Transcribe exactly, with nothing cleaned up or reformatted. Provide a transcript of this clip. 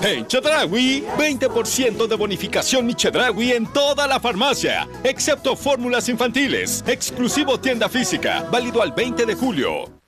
En Chedraui, veinte por ciento de bonificación Mi Chedraui en toda la farmacia, excepto fórmulas infantiles. Exclusivo tienda física, válido al veinte de julio.